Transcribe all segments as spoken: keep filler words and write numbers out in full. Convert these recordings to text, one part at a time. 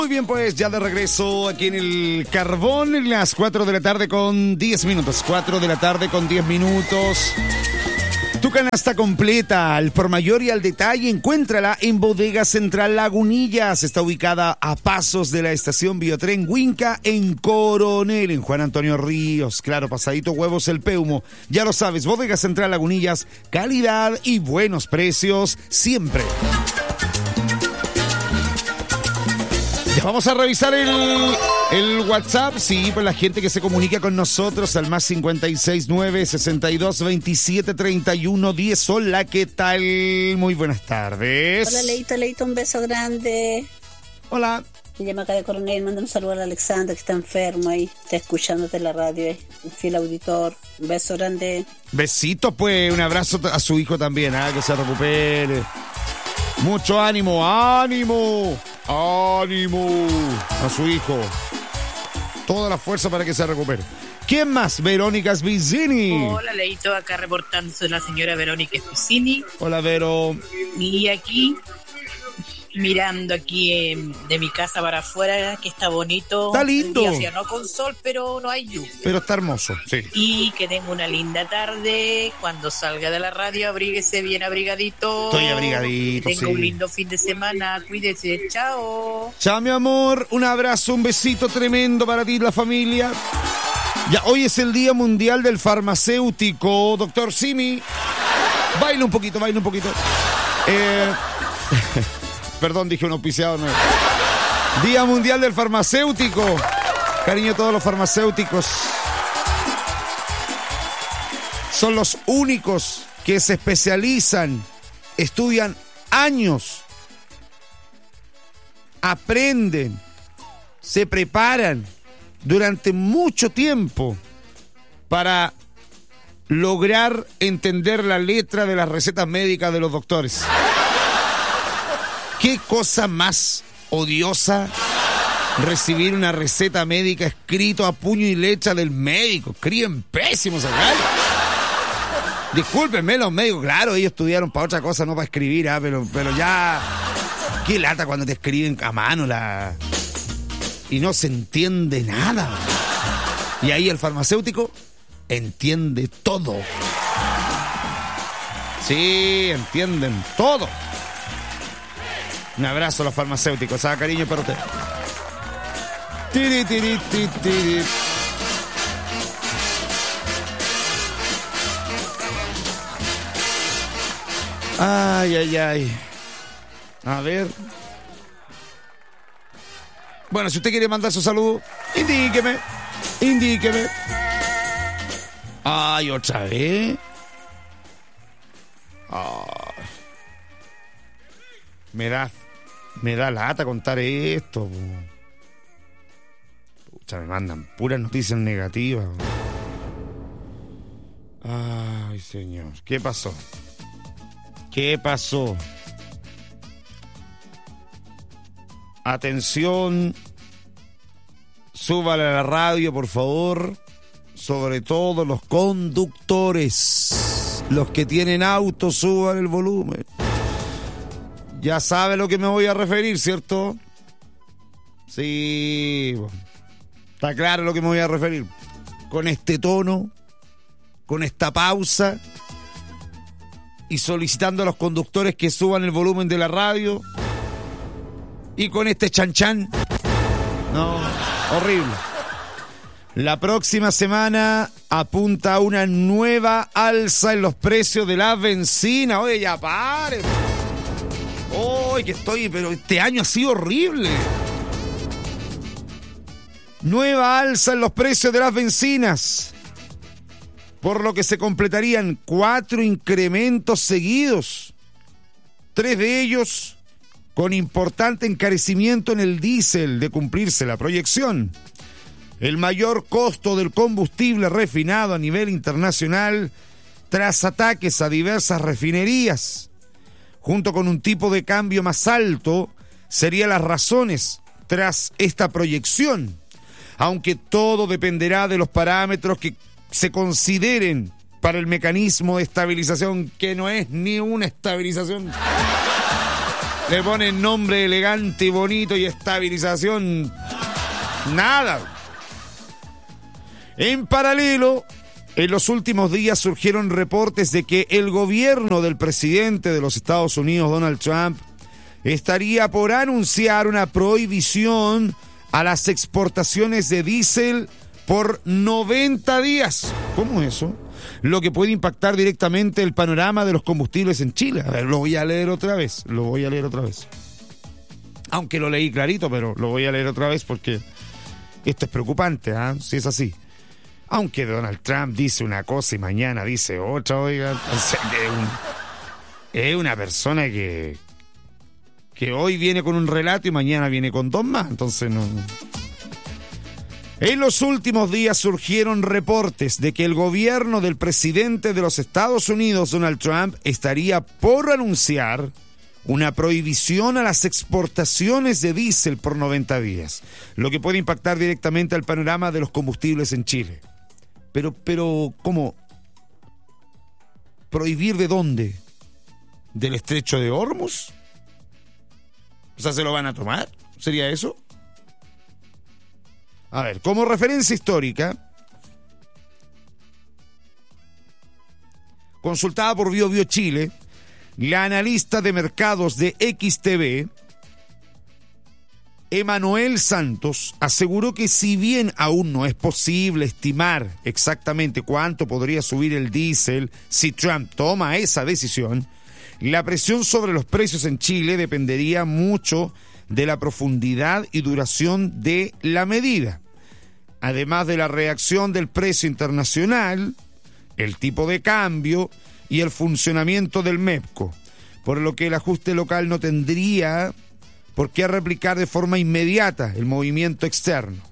Muy bien, pues ya de regreso aquí en el Carbón, en las cuatro de la tarde con diez minutos. cuatro de la tarde con diez minutos. Tu canasta completa, al por mayor y al detalle, encuéntrala en Bodega Central Lagunillas. Está ubicada a pasos de la estación Biotren Huinca, en Coronel, en Juan Antonio Ríos. Claro, pasadito Huevos El Peumo. Ya lo sabes, Bodega Central Lagunillas, calidad y buenos precios siempre. Ya vamos a revisar el, el WhatsApp, sí, para la gente que se comunica con nosotros al más cincuenta y seis nueve, sesenta y dos, veintisiete, treinta y uno, diez. Hola, ¿qué tal? Muy buenas tardes. Hola, Leito, Leito, un beso grande. Hola. Me llama acá de Coronel, manda un saludo a Alexandra, que está enfermo ahí, está escuchándote en la radio, eh. Un fiel auditor. Un beso grande. Besito, pues, un abrazo a su hijo también, ¿eh? Que se recupere. Mucho ánimo, ánimo, ánimo a su hijo. Toda la fuerza para que se recupere. ¿Quién más? Verónica Svizzini. Hola, Leito, acá reportándose la señora Verónica Svizzini. Hola, Vero. Y aquí, mirando aquí eh, de mi casa para afuera, que está bonito. Está lindo. O sea, no con sol, pero no hay lluvia. Pero está hermoso, sí. Y que tenga una linda tarde. Cuando salga de la radio, abríguese bien abrigadito. Estoy abrigadito, que tenga sí. un lindo fin de semana. Cuídese, chao. Chao, mi amor. Un abrazo, un besito tremendo para ti y la familia. Ya, hoy es el Día Mundial del Farmacéutico. Doctor Simi, baila un poquito, baila un poquito. Eh... Perdón, dije un auspiciado. No. Día Mundial del Farmacéutico. Cariño a todos los farmacéuticos. Son los únicos que se especializan, estudian años, aprenden, se preparan durante mucho tiempo para lograr entender la letra de las recetas médicas de los doctores. ¿Qué cosa más odiosa recibir una receta médica escrito a puño y letra del médico? Escriben pésimos acá. Discúlpenme los médicos, claro, ellos estudiaron para otra cosa, no para escribir, ¿eh? pero, pero ya... Qué lata cuando te escriben a mano la... y no se entiende nada. Y ahí el farmacéutico entiende todo. Sí, entienden todo. Un abrazo a los farmacéuticos, ¿sabes? Cariño para usted. Tiri, tiri, tiri, tiri. Ay, ay, ay. A ver. Bueno, si usted quiere mandar su saludo, indíqueme. Indíqueme. Ay, otra vez. Ay. Me da... Me da lata contar esto. Pucha, me mandan puras noticias negativas. Ay, señor. ¿Qué pasó? ¿Qué pasó? Atención. Súbale a la radio, por favor. Sobre todo los conductores. Los que tienen auto, suban el volumen. Ya sabe a lo que me voy a referir, ¿cierto? Sí. Está claro a lo que me voy a referir. Con este tono, con esta pausa y solicitando a los conductores que suban el volumen de la radio y con este chanchan. No, horrible. La próxima semana apunta a una nueva alza en los precios de la benzina. Oye, ya pare. ¡Uy, que estoy! Pero este año ha sido horrible. Nueva alza en los precios de las bencinas, por lo que se completarían cuatro incrementos seguidos. Tres de ellos con importante encarecimiento en el diésel, de cumplirse la proyección. El mayor costo del combustible refinado a nivel internacional tras ataques a diversas refinerías, junto con un tipo de cambio más alto, serían las razones tras esta proyección, aunque todo dependerá de los parámetros que se consideren para el mecanismo de estabilización, que no es ni una estabilización. Le ponen nombre elegante y bonito y estabilización. Nada. En paralelo, en los últimos días surgieron reportes de que el gobierno del presidente de los Estados Unidos, Donald Trump, estaría por anunciar una prohibición a las exportaciones de diésel por noventa días. ¿Cómo es eso? Lo que puede impactar directamente el panorama de los combustibles en Chile. A ver, lo voy a leer otra vez, lo voy a leer otra vez. Aunque lo leí clarito, pero lo voy a leer otra vez porque esto es preocupante, ¿ah? ¿eh? Si es así. Aunque Donald Trump dice una cosa y mañana dice otra, oiga, es, un, es una persona que, que hoy viene con un relato y mañana viene con dos más, entonces no... En los últimos días surgieron reportes de que el gobierno del presidente de los Estados Unidos, Donald Trump, estaría por anunciar una prohibición a las exportaciones de diésel por noventa días, lo que puede impactar directamente al panorama de los combustibles en Chile. Pero, pero, ¿cómo? ¿Prohibir de dónde? ¿Del estrecho de Hormuz? O sea, ¿se lo van a tomar? ¿Sería eso? A ver, como referencia histórica, consultada por Bio Bio Chile, la analista de mercados de X T V, Emanuel Santos, aseguró que si bien aún no es posible estimar exactamente cuánto podría subir el diésel si Trump toma esa decisión, la presión sobre los precios en Chile dependería mucho de la profundidad y duración de la medida, además de la reacción del precio internacional, el tipo de cambio y el funcionamiento del MEPCO, por lo que el ajuste local no tendría por qué replicar de forma inmediata el movimiento externo.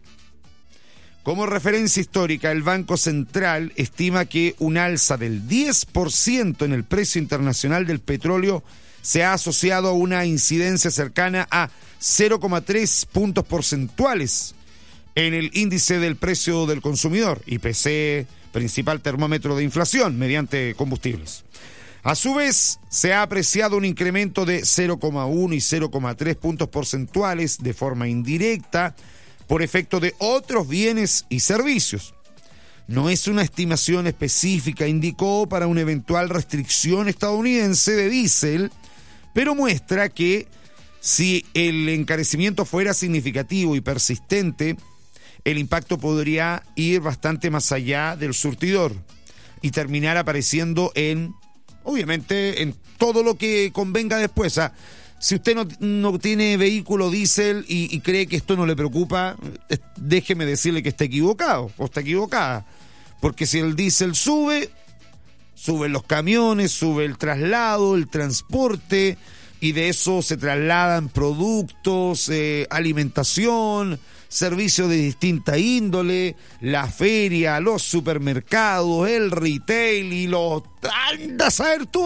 Como referencia histórica, el Banco Central estima que un alza del diez por ciento en el precio internacional del petróleo se ha asociado a una incidencia cercana a cero coma tres puntos porcentuales en el índice del precio del consumidor, I P C, principal termómetro de inflación mediante combustibles. A su vez, se ha apreciado un incremento de cero coma uno y cero coma tres puntos porcentuales de forma indirecta por efecto de otros bienes y servicios. No es una estimación específica, indicó, para una eventual restricción estadounidense de diésel, pero muestra que si el encarecimiento fuera significativo y persistente, el impacto podría ir bastante más allá del surtidor y terminar apareciendo en, obviamente, en todo lo que convenga después. O sea, si usted no, no tiene vehículo diésel y, y cree que esto no le preocupa, déjeme decirle que está equivocado o está equivocada. Porque si el diésel sube, suben los camiones, sube el traslado, el transporte, y de eso se trasladan productos, eh, alimentación, servicios de distinta índole, la feria, los supermercados, el retail y los... ¡Anda a saber tú!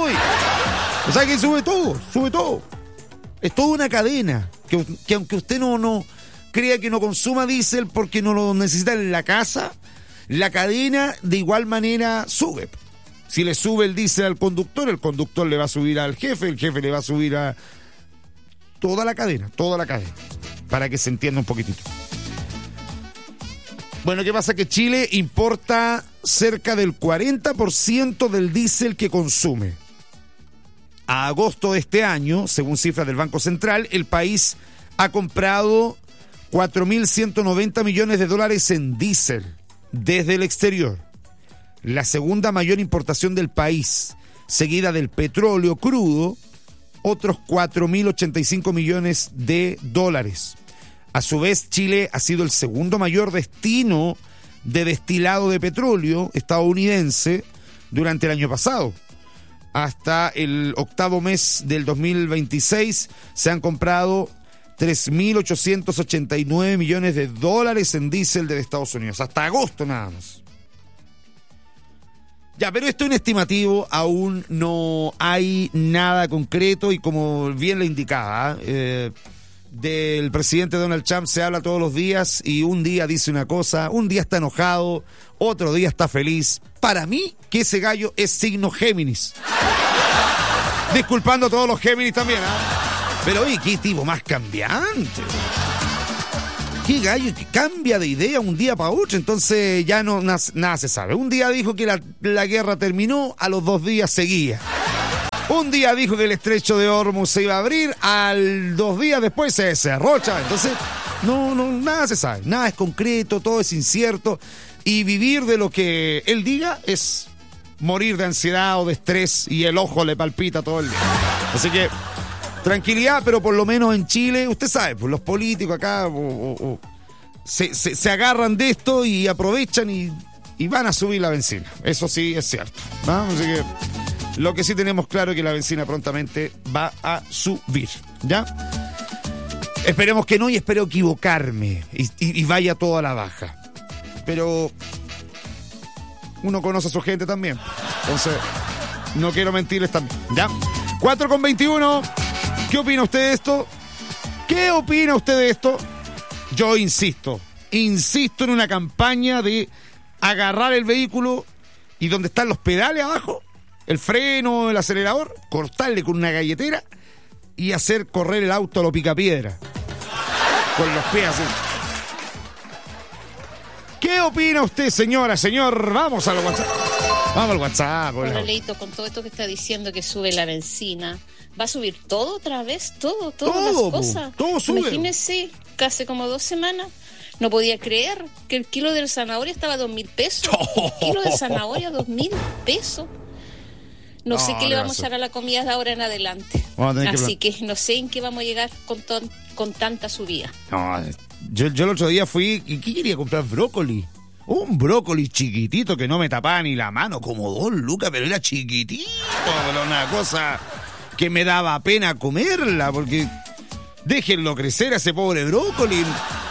O sea que sube todo, sube todo. Es toda una cadena, que, que aunque usted no, no crea que no consuma diésel porque no lo necesita en la casa, la cadena de igual manera sube. Si le sube el diésel al conductor, el conductor le va a subir al jefe, el jefe le va a subir a... Toda la cadena, toda la cadena, para que se entienda un poquitito. Bueno, ¿qué pasa? Que Chile importa cerca del cuarenta por ciento del diésel que consume. A agosto de este año, según cifras del Banco Central, el país ha comprado cuatro mil ciento noventa millones de dólares en diésel desde el exterior. La segunda mayor importación del país, seguida del petróleo crudo, otros cuatro mil ochenta y cinco millones de dólares. A su vez, Chile ha sido el segundo mayor destino de destilado de petróleo estadounidense durante el año pasado. Hasta el octavo mes del dos mil veintiséis se han comprado tres mil ochocientos ochenta y nueve millones de dólares en diésel de Estados Unidos. Hasta agosto nada más. Ya, pero esto es un estimativo, aún no hay nada concreto y como bien le indicaba, eh, del presidente Donald Trump se habla todos los días y un día dice una cosa, un día está enojado, otro día está feliz. Para mí, que ese gallo es signo Géminis. Disculpando a todos los Géminis también, ¿eh? Pero oye, qué tipo más cambiante. Qué gallo que cambia de idea un día para otro, entonces ya no nada, nada se sabe. Un día dijo que la, la guerra terminó, a los dos días seguía. Un día dijo que el estrecho de Hormuz se iba a abrir, al dos días después se cerró, chaval. Entonces, no, no, nada se sabe, nada es concreto, todo es incierto. Y vivir de lo que él diga es morir de ansiedad o de estrés y el ojo le palpita todo el día. Así que, tranquilidad, pero por lo menos en Chile, usted sabe, pues los políticos acá o, o, o, se, se, se agarran de esto y aprovechan y, y van a subir la benzina. Eso sí es cierto, ¿no? Así que lo que sí tenemos claro es que la benzina prontamente va a subir, ¿ya? Esperemos que no y espero equivocarme y, y, y vaya todo a la baja. Pero uno conoce a su gente también. Entonces, no quiero mentirles también, ¿ya? cuatro con veintiuno. ¿Qué opina usted de esto? ¿Qué opina usted de esto? Yo insisto, insisto en una campaña de agarrar el vehículo y donde están los pedales abajo, el freno, el acelerador, cortarle con una galletera y hacer correr el auto a lo picapiedra. Con los pies así. ¿Qué opina usted, señora, señor? Vamos al WhatsApp. Vamos al WhatsApp. Hola, Leito, con todo esto que está diciendo que sube la benzina, ¿va a subir todo otra vez? Todo, todas todo, las cosas. Todo sube. Imagínese, casi como dos semanas. No podía creer que el kilo de zanahoria estaba a dos mil pesos. Oh. El kilo de zanahoria a dos mil pesos. No, no sé qué le vamos a echar a la comida de ahora en adelante. Así que, que no sé en qué vamos a llegar con, ton, con tanta subida. No, yo, yo el otro día fui, ¿y qué quería comprar? Brócoli. Un brócoli chiquitito que no me tapaba ni la mano, como dos lucas, pero era chiquitito. Pero una cosa que me daba pena comerla, porque déjenlo crecer a ese pobre brócoli.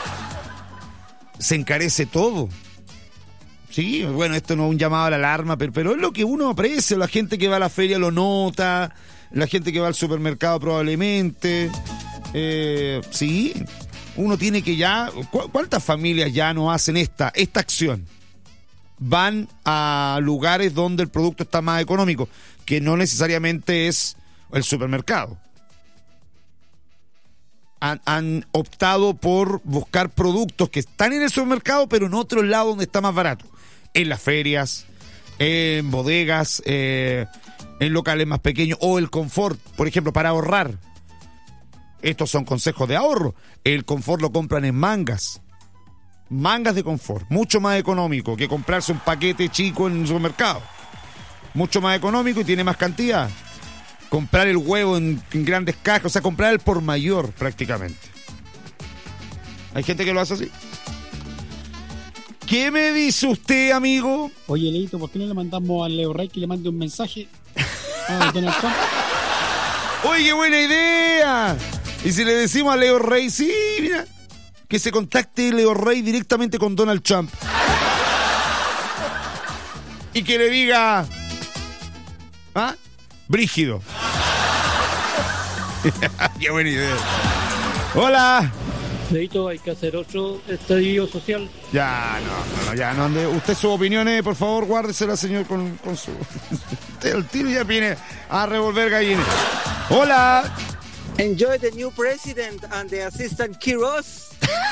Se encarece todo. Sí, bueno, esto no es un llamado a la alarma, pero, pero es lo que uno aprecia. La gente que va a la feria lo nota, la gente que va al supermercado probablemente. Eh, sí, uno tiene que ya... ¿cu- ¿Cuántas familias ya no hacen esta, esta acción? Van a lugares donde el producto está más económico, que no necesariamente es el supermercado. Han, han optado por buscar productos que están en el supermercado, pero en otro lado donde está más barato. En las ferias, en bodegas, eh, en locales más pequeños, o el confort, por ejemplo, para ahorrar. Estos son consejos de ahorro. El confort lo compran en mangas. Mangas de confort, mucho más económico que comprarse un paquete chico en el supermercado. Mucho más económico y tiene más cantidad. Comprar el huevo en, en grandes cajas, o sea, comprar el por mayor prácticamente. Hay gente que lo hace así. ¿Qué me dice usted, amigo? Oye, Leito, ¿por qué no le mandamos a Leo Rey que le mande un mensaje a Donald Trump? ¡Oye, qué buena idea! Y si le decimos a Leo Rey, sí, mira, que se contacte Leo Rey directamente con Donald Trump. Y que le diga... ¿Ah? Brígido. ¡Qué buena idea! ¡Hola! Leito, hay que hacer otro estadio social. Ya, no, no, no, ya, no. Usted sus opiniones, por favor, guárdesela, señor, con, con su... Usted el tiro ya viene a revolver gallines. ¡Hola! Enjoy the new president and the assistant Quiroz.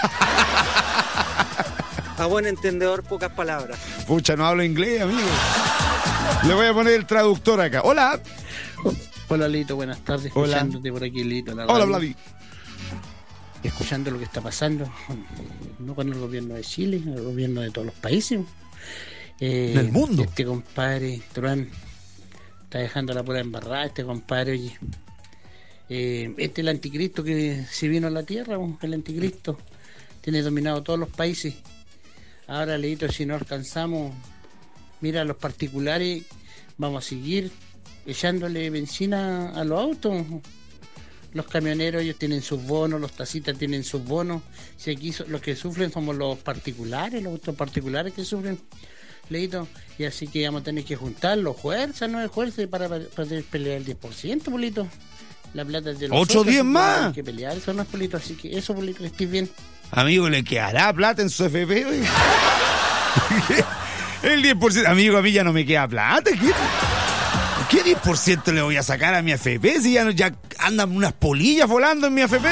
A buen entendedor, pocas palabras. Pucha, no hablo inglés, amigo. Le voy a poner el traductor acá. ¡Hola! Hola, Lito, buenas tardes. Hola. Escuchándote por aquí, Lito. La Hola, radio. Vladi. Escuchando lo que está pasando, no con el gobierno de Chile, el gobierno de todos los países. Eh, Del mundo. Este compadre, Trump, está dejando la pura embarrada, este compadre, oye. Eh, este es el anticristo que se vino a la tierra, el anticristo. Tiene dominado todos los países. Ahora, Leito, si no alcanzamos, mira, los particulares, vamos a seguir echándole benzina a los autos. Los camioneros, ellos tienen sus bonos, los taxistas tienen sus bonos. Si aquí so, los que sufren somos los particulares, los autos particulares que sufren, Leito. Y así que vamos a tener que juntarlos, fuerza, no es fuerza, para, para, para pelear el diez por ciento, Polito. La plata es de los ¿Ocho, otros, diez más? Hay que pelear, eso no es, Polito. Así que eso, Polito, que estés bien. Amigo, ¿le quedará plata en su F P? Oye? El diez por ciento. Amigo, a mí ya no me queda plata. ¿Qué, ¿Qué diez por ciento le voy a sacar a mi F P? Si ya, no, ya andan unas polillas volando en mi A F P.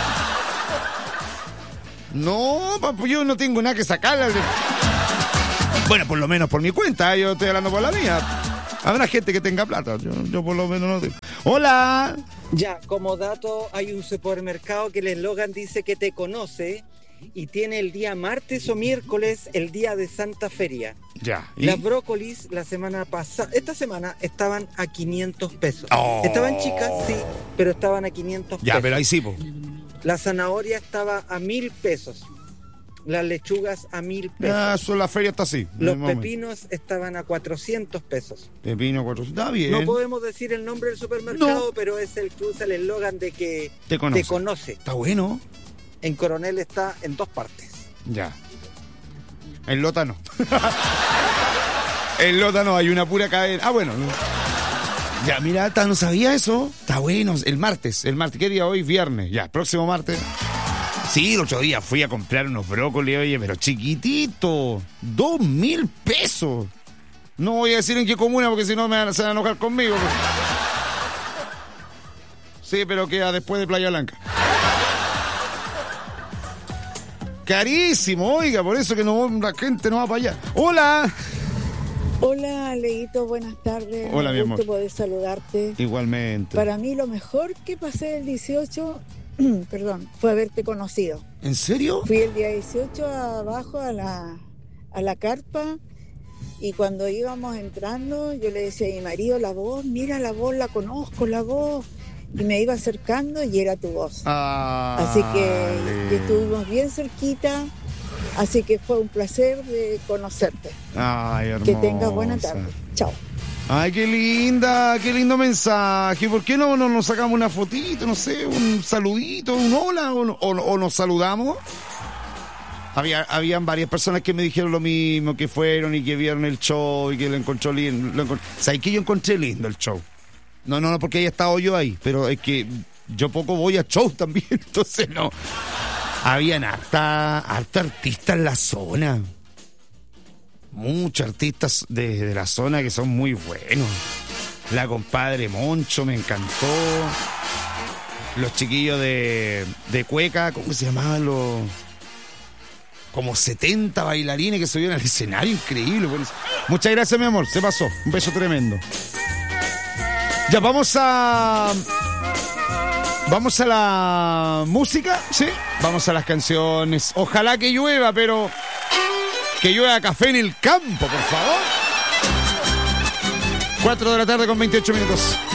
No, papu, yo no tengo nada que sacarle. Bueno, por lo menos por mi cuenta, yo estoy hablando por la mía. Habrá gente que tenga plata, yo, yo por lo menos no tengo. ¡Hola! Ya, como dato, hay un supermercado que el eslogan dice que te conoce y tiene el día martes o miércoles el día de Santa Feria. Ya. ¿Y? Las brócolis la semana pasada, esta semana estaban a quinientos pesos. Oh. Estaban chicas, sí, pero estaban a quinientos pesos. Ya, pero ahí sí, po. La zanahoria estaba a mil pesos. Las lechugas a mil pesos. Ya, eso, la feria está así. Los pepinos estaban a cuatrocientos pesos. Pepino cuatrocientos, está bien. No podemos decir el nombre del supermercado, no. pero es el que usa el eslogan de que te conoce. te conoce. Está bueno. En Coronel está en dos partes. Ya. En Lota no. En Lota no, hay una pura cadena. Ah, bueno. Ya, mira, no sabía eso. Está bueno. El martes, el martes. ¿Qué día hoy? Viernes. Ya, próximo martes. Sí, el otro día fui a comprar unos brócolis, oye, pero chiquitito. Dos mil pesos. No voy a decir en qué comuna porque si no me van a, se van a enojar conmigo. Sí, pero queda después de Playa Blanca. Carísimo, oiga, por eso que no, la gente no va para allá. ¡Hola! Hola, Leito, buenas tardes. Hola, mi amor. Me gusta poder saludarte. Igualmente. Para mí lo mejor que pasé el dieciocho, perdón, fue haberte conocido. ¿En serio? Fui el día dieciocho abajo a la, a la carpa y cuando íbamos entrando yo le decía a mi marido, la voz, mira la voz, la conozco, la voz. Y me iba acercando y era tu voz. Ah, así que, que estuvimos bien cerquita. Así que fue un placer de conocerte. Ay, hermosa. Que tengas buena tarde. Chao. Ay, qué linda, qué lindo mensaje. ¿Por qué no, no nos sacamos una fotito, no sé, un saludito, un hola, o, o, o nos saludamos? Había, habían varias personas que me dijeron lo mismo, que fueron y que vieron el show y que lo encontró lindo. Lo encont... ¿Sabes qué? Yo encontré lindo el show. No, no, no, porque haya estado yo ahí, pero es que yo poco voy a shows también, entonces no. Habían harta, harta artistas en la zona. Muchos artistas de, de la zona que son muy buenos. La compadre Moncho me encantó. Los chiquillos de, de Cueca, ¿cómo se llamaban los...? Como setenta bailarines que subieron al escenario, increíble. Muchas gracias, mi amor, se pasó. Un beso tremendo. Ya, vamos a... Vamos a la música, ¿sí? Vamos a las canciones. Ojalá que llueva, pero... Que llueva café en el campo, por favor. cuatro de la tarde con veintiocho minutos.